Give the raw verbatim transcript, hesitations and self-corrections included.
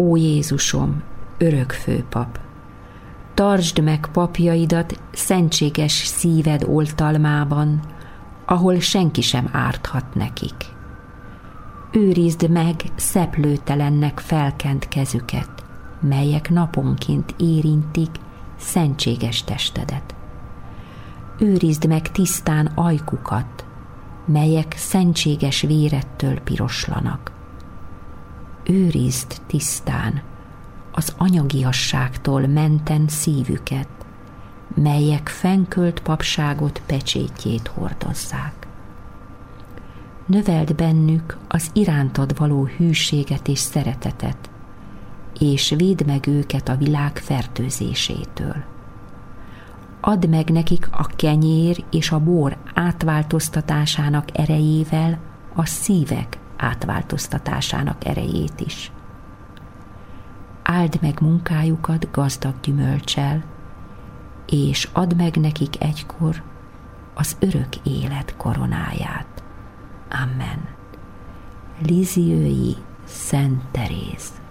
Ó Jézusom, örök főpap, tartsd meg papjaidat szentséges szíved oltalmában, ahol senki sem árthat nekik. Őrizd meg szeplőtelennek felkent kezüket, melyek naponként érintik szentséges testedet. Őrizd meg tisztán ajkukat, melyek szentséges vérettől piroslanak. Őrizd tisztán az anyagiasságtól menten szívüket, melyek fennkölt papságot pecsétjét hordozzák. Növeld bennük az irántad való hűséget és szeretetet, és védd meg őket a világ fertőzésétől. Add meg nekik a kenyér és a bor átváltoztatásának erejével a szívek átváltoztatásának erejét is. Áld meg munkájukat gazdag gyümölccsel, és add meg nekik egykor az örök élet koronáját. Amen. Lisieux-i Szent Teréz.